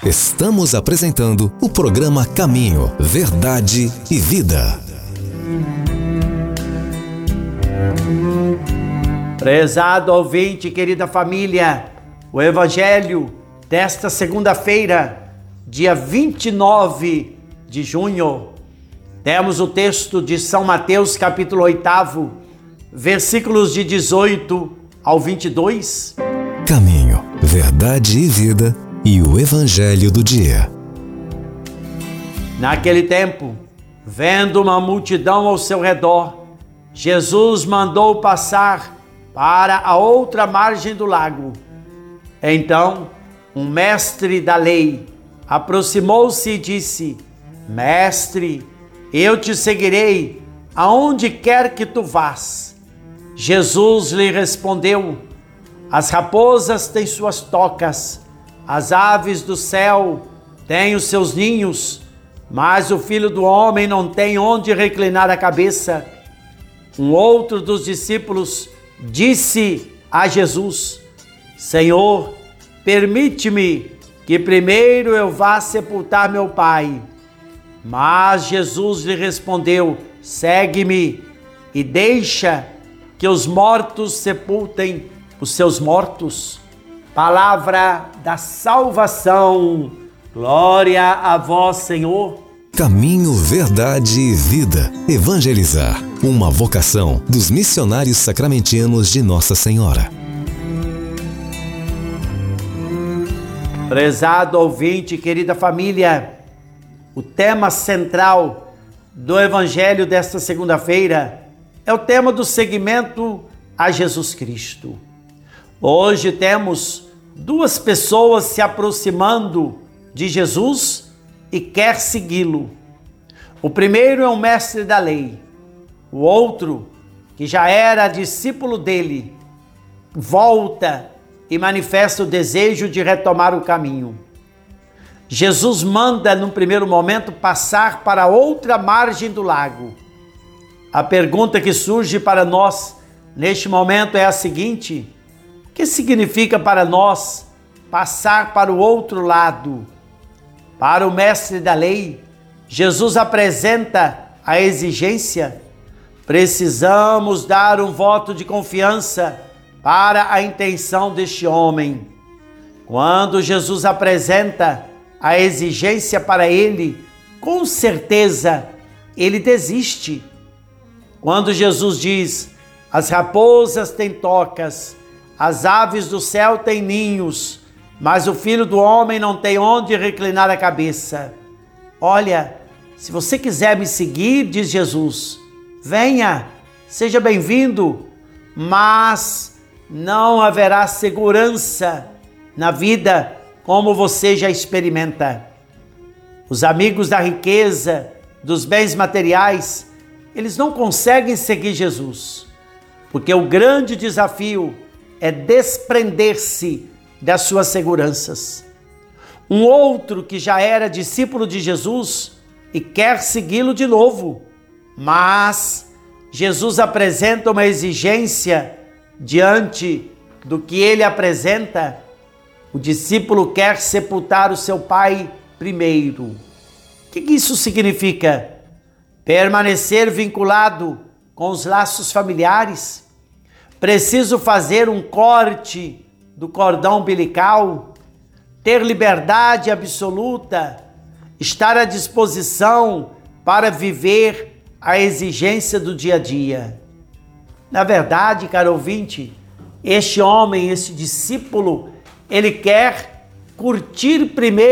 Estamos apresentando o programa Caminho, Verdade e Vida. Prezado ouvinte, querida família, o Evangelho desta segunda-feira, dia 29 de junho, temos o texto de São Mateus, capítulo 8, versículos de 18 ao 22. Caminho, Verdade e Vida e o Evangelho do dia. Naquele tempo, vendo uma multidão ao seu redor, Jesus mandou passar para a outra margem do lago. Então, um mestre da lei aproximou-se e disse: Mestre, eu te seguirei aonde quer que tu vás. Jesus lhe respondeu: As raposas têm suas tocas, as aves do céu têm os seus ninhos, mas o Filho do Homem não tem onde reclinar a cabeça. Um outro dos discípulos disse a Jesus: Senhor, permite-me que primeiro eu vá sepultar meu pai. Mas Jesus lhe respondeu: Segue-me e deixa que os mortos sepultem os seus mortos. Palavra da salvação. Glória a vós, Senhor. Caminho, Verdade e Vida. Evangelizar. Uma vocação dos missionários sacramentinos de Nossa Senhora. Prezado ouvinte, querida família, o tema central do Evangelho desta segunda-feira é o tema do seguimento a Jesus Cristo. Hoje temos duas pessoas se aproximando de Jesus e quer segui-lo. O primeiro é um mestre da lei. O outro, que já era discípulo dele, volta e manifesta o desejo de retomar o caminho. Jesus manda, num primeiro momento, passar para outra margem do lago. A pergunta que surge para nós neste momento é a seguinte: o que significa para nós passar para o outro lado? Para o mestre da lei, Jesus apresenta a exigência: precisamos dar um voto de confiança para a intenção deste homem. Quando Jesus apresenta a exigência para ele, com certeza ele desiste. Quando Jesus diz: as raposas têm tocas, as aves do céu têm ninhos, mas o Filho do Homem não tem onde reclinar a cabeça. Olha, se você quiser me seguir, diz Jesus, venha, seja bem-vindo, mas não haverá segurança na vida como você já experimenta. Os amigos da riqueza, dos bens materiais, eles não conseguem seguir Jesus, porque o grande desafio é desprender-se das suas seguranças. Um outro que já era discípulo de Jesus e quer segui-lo de novo, mas Jesus apresenta uma exigência diante do que ele apresenta. O discípulo quer sepultar o seu pai primeiro. O que isso significa? Permanecer vinculado com os laços familiares? Preciso fazer um corte do cordão umbilical? Ter liberdade absoluta? Estar à disposição para viver a exigência do dia a dia? Na verdade, caro ouvinte, este homem, este discípulo, ele quer curtir primeiro